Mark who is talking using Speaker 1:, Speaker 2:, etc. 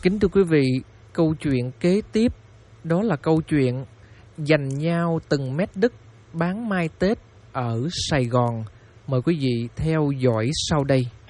Speaker 1: Kính thưa quý vị, câu chuyện kế tiếp đó là câu chuyện giành nhau từng mét đất bán mai Tết ở Sài Gòn. Mời quý vị theo dõi sau đây.